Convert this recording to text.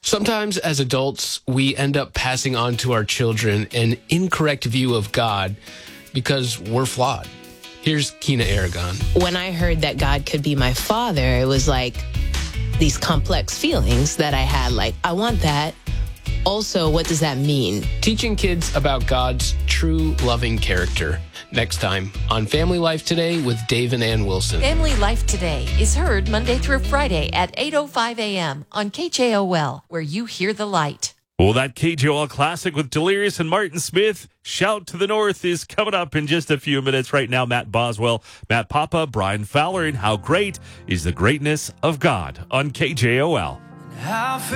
Sometimes as adults, we end up passing on to our children an incorrect view of God because we're flawed. Here's Kina Aragon. When I heard that God could be my father, it was like these complex feelings that I had, like, I want that. Also, what does that mean? Teaching kids about God's true loving character. Next time on Family Life Today with Dave and Ann Wilson. Family Life Today is heard Monday through Friday at 8:05 a.m. on KJOL, where you hear the light. Well, that KJOL Classic with Delirious and Martin Smith, Shout to the North, is coming up in just a few minutes. Right now, Matt Boswell, Matt Papa, Brian Fowler, and How Great is the Greatness of God on KJOL.